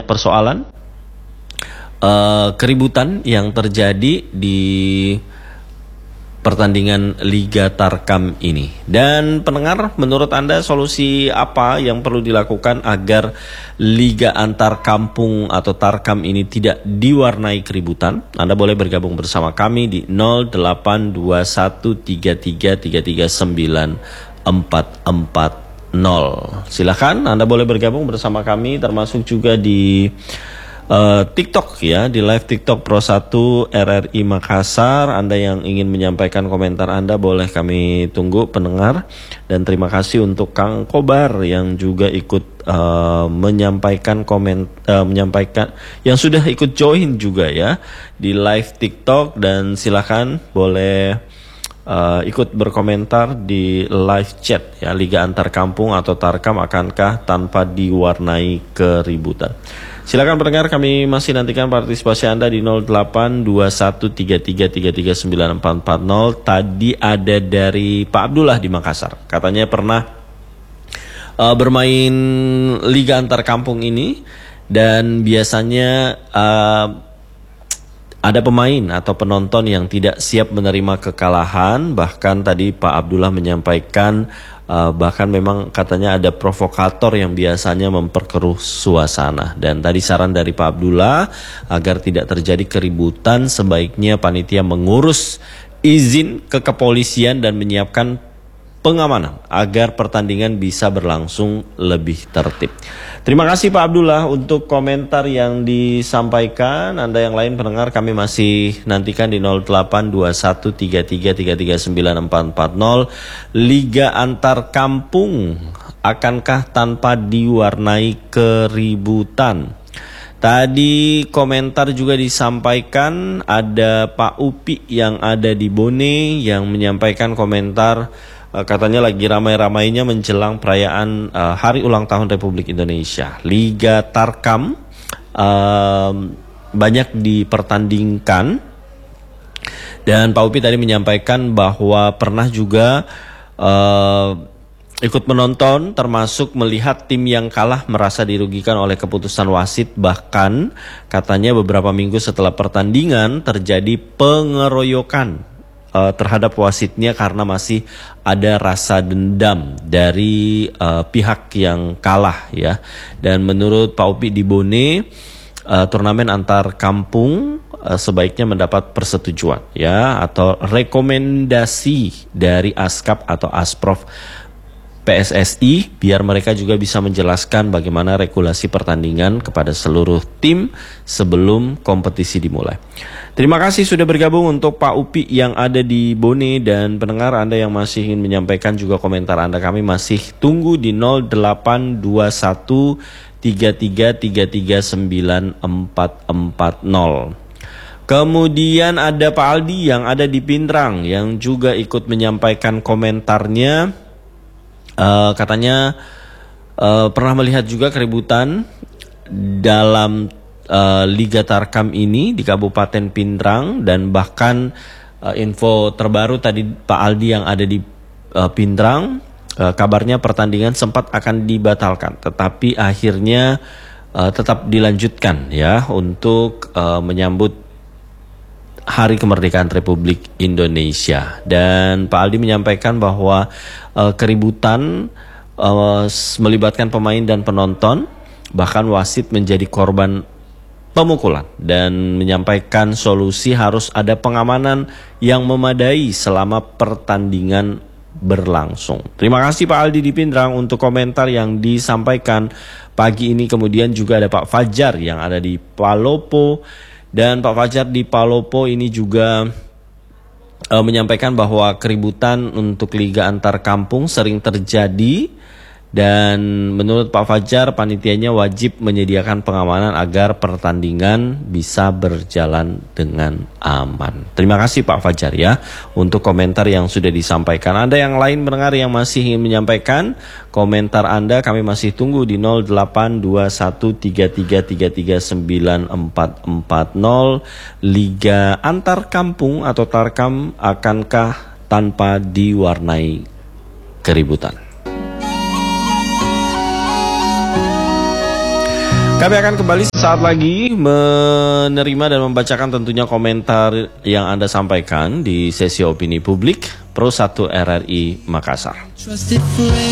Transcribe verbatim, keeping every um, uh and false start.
banyak persoalan, uh, keributan yang terjadi di pertandingan Liga Tarkam ini. Dan pendengar, menurut Anda solusi apa yang perlu dilakukan agar Liga Antar Kampung atau Tarkam ini tidak diwarnai keributan? Anda boleh bergabung bersama kami di nol delapan dua satu tiga tiga tiga tiga sembilan empat empat nol. Silakan Anda boleh bergabung bersama kami, termasuk juga di Uh, TikTok ya, di live TikTok Pro satu R R I Makassar. Anda yang ingin menyampaikan komentar Anda boleh kami tunggu, pendengar. Dan terima kasih untuk Kang Kobar yang juga ikut uh, menyampaikan komen, uh, menyampaikan yang sudah ikut join juga ya di live TikTok. Dan silakan boleh uh, ikut berkomentar di live chat ya, Liga Antar Kampung atau Tarkam akankah tanpa diwarnai keributan? Silakan pendengar, kami masih nantikan partisipasi Anda di nol delapan dua satu tiga tiga tiga tiga sembilan empat empat nol. Tadi ada dari Pak Abdullah di Makassar. Katanya pernah uh, bermain Liga Antar Kampung ini dan biasanya uh, ada pemain atau penonton yang tidak siap menerima kekalahan. Bahkan tadi Pak Abdullah menyampaikan Uh, bahkan memang katanya ada provokator yang biasanya memperkeruh suasana. Dan tadi saran dari Pak Abdullah agar tidak terjadi keributan, sebaiknya panitia mengurus izin ke kepolisian dan menyiapkan pengamanan agar pertandingan bisa berlangsung lebih tertib. Terima kasih Pak Abdullah untuk komentar yang disampaikan. Anda yang lain pendengar, kami masih nantikan di nol delapan dua satu tiga tiga tiga tiga sembilan empat empat nol. Liga Antar Kampung akankah tanpa diwarnai keributan? Tadi komentar juga disampaikan, ada Pak Upi yang ada di Bone yang menyampaikan komentar. Katanya lagi ramai-ramainya menjelang perayaan uh, Hari Ulang Tahun Republik Indonesia. Liga Tarkam uh, banyak dipertandingkan. Dan Pak Upi tadi menyampaikan bahwa pernah juga uh, ikut menonton, termasuk melihat tim yang kalah merasa dirugikan oleh keputusan wasit. Bahkan katanya beberapa minggu setelah pertandingan terjadi pengeroyokan terhadap wasitnya karena masih ada rasa dendam dari uh, pihak yang kalah ya. Dan menurut Pak Upi di Bone, uh, turnamen antar kampung uh, sebaiknya mendapat persetujuan ya atau rekomendasi dari Askap atau Asprof P S S I biar mereka juga bisa menjelaskan bagaimana regulasi pertandingan kepada seluruh tim sebelum kompetisi dimulai. Terima kasih sudah bergabung untuk Pak Upi yang ada di Bone. Dan pendengar Anda yang masih ingin menyampaikan juga komentar Anda, kami masih tunggu di nol delapan dua satu tiga tiga tiga tiga sembilan empat empat nol. Kemudian ada Pak Aldi yang ada di Pindrang yang juga ikut menyampaikan komentarnya. Uh, katanya uh, pernah melihat juga keributan dalam uh, Liga Tarkam ini di Kabupaten Pindrang. Dan bahkan uh, info terbaru tadi Pak Aldi yang ada di uh, Pindrang, uh, kabarnya pertandingan sempat akan dibatalkan, tetapi akhirnya uh, tetap dilanjutkan ya untuk uh, menyambut Hari Kemerdekaan Republik Indonesia. Dan Pak Aldi menyampaikan bahwa uh, keributan uh, melibatkan pemain dan penonton, bahkan wasit menjadi korban pemukulan, dan menyampaikan solusi harus ada pengamanan yang memadai selama pertandingan berlangsung. Terima kasih Pak Aldi di Pindrang untuk komentar yang disampaikan pagi ini. Kemudian juga ada Pak Fajar yang ada di Palopo. Dan Pak Fajar di Palopo ini juga uh, menyampaikan bahwa keributan untuk Liga Antar Kampung sering terjadi. Dan menurut Pak Fajar, panitianya wajib menyediakan pengamanan agar pertandingan bisa berjalan dengan aman. Terima kasih Pak Fajar ya untuk komentar yang sudah disampaikan. Anda yang lain mendengar yang masih ingin menyampaikan komentar Anda, kami masih tunggu di nol delapan dua satu tiga tiga tiga tiga sembilan empat empat nol. Liga Antar Kampung atau Tarkam akankah tanpa diwarnai keributan? Kami akan kembali saat lagi menerima dan membacakan tentunya komentar yang Anda sampaikan di sesi opini publik Pro satu R R I Makassar.